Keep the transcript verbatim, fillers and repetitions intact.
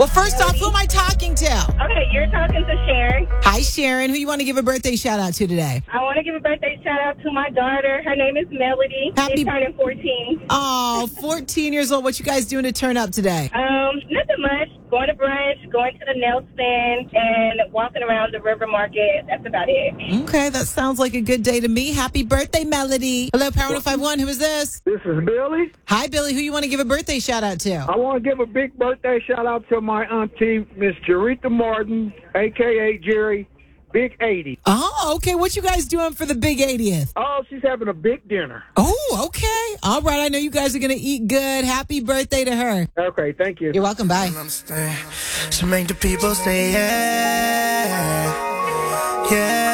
Well, first off, who am I talking to? Okay, you're talking to Sharon. Hi, Sharon. Who you want to give a birthday shout out to today? I want to give a birthday shout out to my daughter. Her name is Melody. Happy- She's turning fourteen. Oh, fourteen years old. What you guys doing to turn up today? Um, nothing much. Going to brunch, going to the nail stand, and walking around the river market. That's about it. Okay, that sounds like a good day to me. Happy birthday, Melody. Hello, Power one oh five one. Who is this? This is Billy. Hi, Billy. Who you want to give a birthday shout out to? I want to give a big birthday shout out to my auntie, Miss Jaretha Martin, a k a. Jerry, Big eighty. Oh, okay. What you guys doing for the big eightieth? Oh, she's having a big dinner. Oh, okay. All right. I know you guys are going to eat good. Happy birthday to her. Okay, thank you. You're welcome. Bye. To make the people say yeah, yeah.